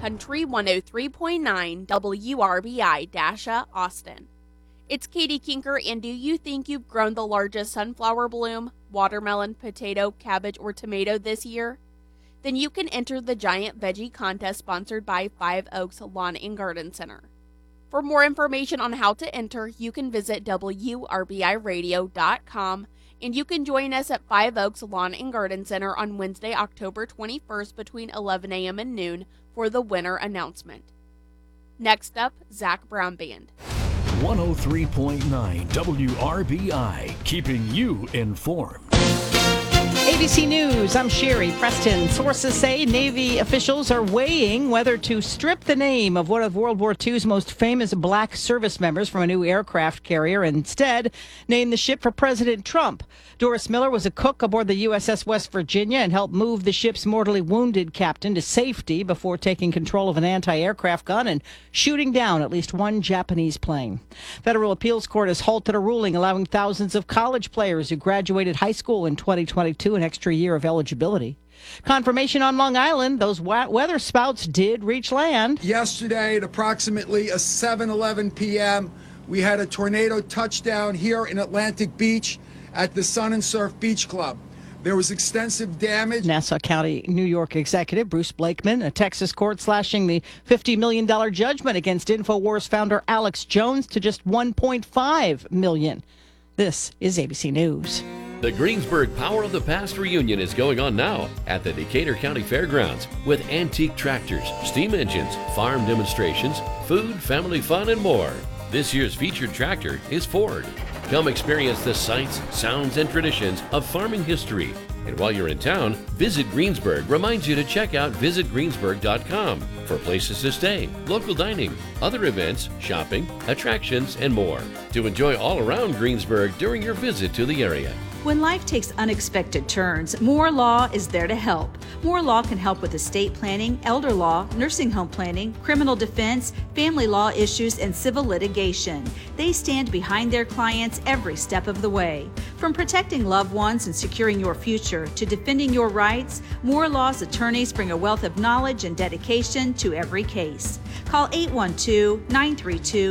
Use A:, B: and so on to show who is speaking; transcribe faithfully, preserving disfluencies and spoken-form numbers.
A: Country one oh three point nine W R B I Dasha, Austin. It's Katie Kinker, and do you think you've grown the largest sunflower bloom, watermelon, potato, cabbage, or tomato this year? Then you can enter the Giant Veggie Contest sponsored by Five Oaks Lawn and Garden Center. For more information on how to enter, you can visit W R B I radio dot com, and you can join us at Five Oaks Lawn and Garden Center on Wednesday, October twenty-first between eleven a.m. and noon for the winner announcement. Next up, Zac Brown Band.
B: one oh three point nine W R B I, keeping you informed.
C: A B C News, I'm Sherry Preston. Sources say Navy officials are weighing whether to strip the name of one of World War Two's most famous black service members from a new aircraft carrier and instead name the ship for President Trump. Doris Miller was a cook aboard the U S S West Virginia and helped move the ship's mortally wounded captain to safety before taking control of an anti-aircraft gun and shooting down at least one Japanese plane. Federal Appeals Court has halted a ruling allowing thousands of college players who graduated high school in twenty twenty-two an extra year of eligibility. Confirmation on Long Island, those weather spouts did reach land.
D: Yesterday at approximately a seven eleven p.m., we had a tornado touchdown here in Atlantic Beach at the Sun and Surf Beach Club. There was extensive damage.
C: Nassau County, New York executive Bruce Blakeman, a Texas court slashing the fifty million dollars judgment against InfoWars founder Alex Jones to just one point five million dollars. This is A B C News.
E: The Greensburg Power of the Past reunion is going on now at the Decatur County Fairgrounds with antique tractors, steam engines, farm demonstrations, food, family fun, and more. This year's featured tractor is Ford. Come experience the sights, sounds, and traditions of farming history. And while you're in town, Visit Greensburg reminds you to check out visit greensburg dot com for places to stay, local dining, other events, shopping, attractions, and more to enjoy all around Greensburg during your visit to the area.
F: When life takes unexpected turns, Moore Law is there to help. Moore Law can help with estate planning, elder law, nursing home planning, criminal defense, family law issues, and civil litigation. They stand behind their clients every step of the way. From protecting loved ones and securing your future to defending your rights, Moore Law's attorneys bring a wealth of knowledge and dedication to every case. Call eight one two, nine three two,